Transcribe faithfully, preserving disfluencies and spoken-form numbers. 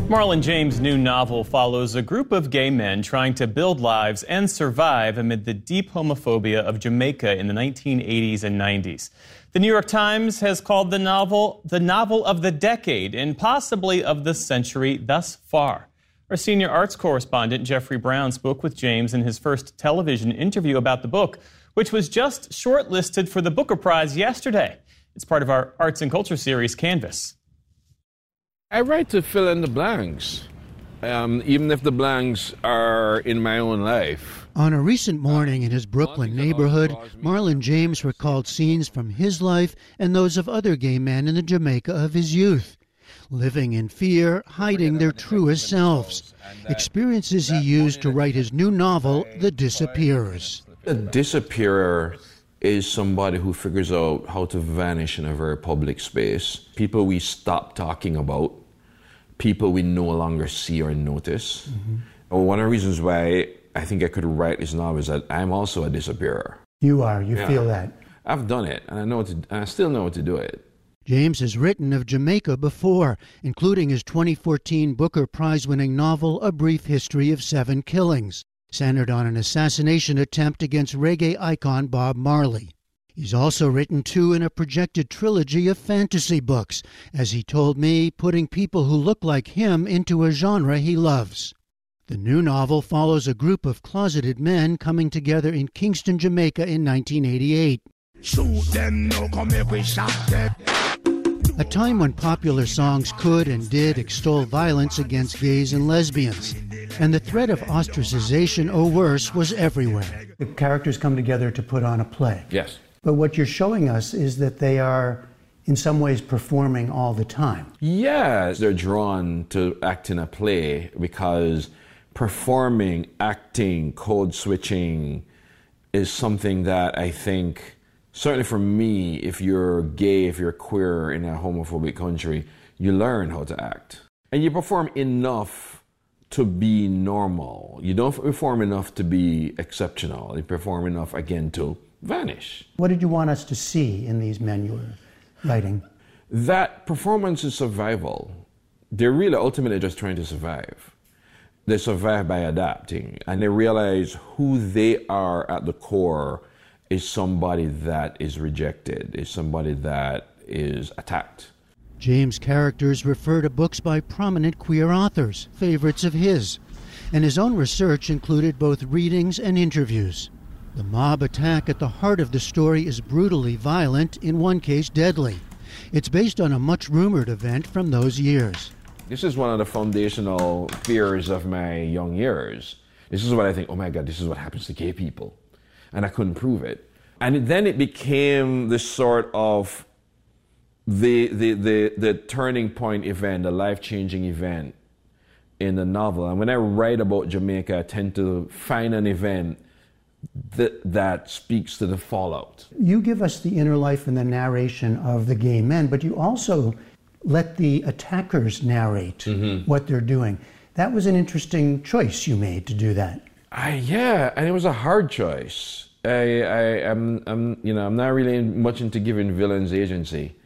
Marlon James' new novel follows a group of gay men trying to build lives and survive amid the deep homophobia of Jamaica in the nineteen eighties and nineties. The New York Times has called the novel the novel of the decade and possibly of the century thus far. Our senior arts correspondent, Jeffrey Brown, spoke with James in his first television interview about the book, which was just shortlisted for the Booker Prize yesterday. It's part of our arts and culture series, Canvas. I write to fill in the blanks, um, even if the blanks are in my own life. On a recent morning in his Brooklyn neighborhood, Marlon James recalled scenes from his life and those of other gay men in the Jamaica of his youth. Living in fear, hiding their truest selves. Experiences he used to write his new novel, The Disappearers. A disappearer is somebody who figures out how to vanish in a very public space. People we stop talking about, people we no longer see or notice. Mm-hmm. One of the reasons why I think I could write this novel is that I'm also a disappearer. You are, you yeah. feel that. I've done it, and I know what to, and I still know what to do it. James has written of Jamaica before, including his twenty fourteen Booker Prize-winning novel, A Brief History of Seven Killings, centered on an assassination attempt against reggae icon Bob Marley. He's also written two in a projected trilogy of fantasy books, as he told me, putting people who look like him into a genre he loves. The new novel follows a group of closeted men coming together in Kingston, Jamaica in nineteen eighty-eight. Shoot them, no, come here, we shot them. A time when popular songs could and did extol violence against gays and lesbians, and the threat of ostracization or worse was everywhere. The characters come together to put on a play. Yes. But what you're showing us is that they are, in some ways, performing all the time. Yes, they're drawn to act in a play because performing, acting, code switching is something that I think, certainly for me, if you're gay, if you're queer in a homophobic country, you learn how to act. And you perform enough to be normal. You don't perform enough to be exceptional. You perform enough, again, to vanish. What did you want us to see in these men you were writing? That performance is survival. They're really ultimately just trying to survive. They survive by adapting, and they realize who they are at the core is somebody that is rejected, is somebody that is attacked. James' characters refer to books by prominent queer authors, favorites of his, and his own research included both readings and interviews. The mob attack at the heart of the story is brutally violent, in one case deadly. It's based on a much-rumored event from those years. This is one of the foundational fears of my young years. This is what I think, oh my God, this is what happens to gay people. And I couldn't prove it. And then it became this sort of the, the, the, the turning point event, the life-changing event in the novel. And when I write about Jamaica, I tend to find an event that, that speaks to the fallout. You give us the inner life and the narration of the gay men, but you also let the attackers narrate mm-hmm. what they're doing. That was an interesting choice you made to do that. I, yeah, and it was a hard choice. I, I, I'm, I'm, you know, I'm not really much into giving villains agency.